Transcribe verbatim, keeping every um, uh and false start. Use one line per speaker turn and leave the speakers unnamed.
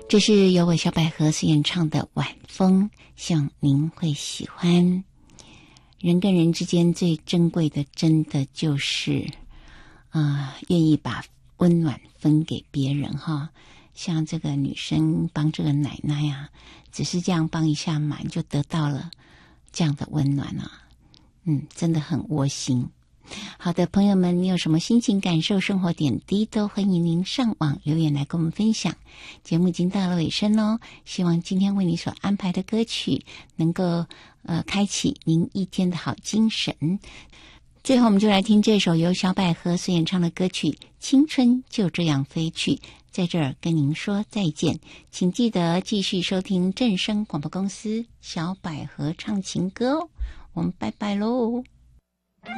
这是由我小百合所演唱的《晚风》，希望您会喜欢。人跟人之间最珍贵的，真的就是呃，愿意把温暖分给别人哈。像这个女生帮这个奶奶啊，只是这样帮一下忙，就得到了这样的温暖啊，嗯，真的很窝心。好的，朋友们，你有什么心情感受、生活点滴，都欢迎您上网留言来跟我们分享。节目已经到了尾声哦，希望今天为你所安排的歌曲能够呃开启您一天的好精神。最后我们就来听这首由小百合所演唱的歌曲《青春就这样飞去》，在这儿跟您说再见，请记得继续收听正声广播公司小百合唱情歌哦，我们拜拜喽。